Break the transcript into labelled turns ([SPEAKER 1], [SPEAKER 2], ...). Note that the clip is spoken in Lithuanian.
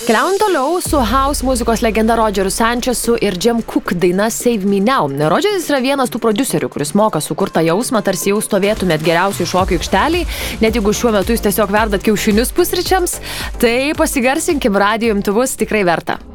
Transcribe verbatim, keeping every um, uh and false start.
[SPEAKER 1] Keliaujant toliau su house muzikos legenda Rodžeriu Sančesu ir Jam Cook daina Save Me Now. Rodžeris yra vienas tų prodiuserių, kuris moka sukurtą jausmą, tarsi jau stovėtumėt geriausiai šokių aikšteliai, net jeigu šiuo metu jūs tiesiog verdat kiaušinius pusryčiams, tai pasigarsinkim radijo imtuvus, tikrai verta.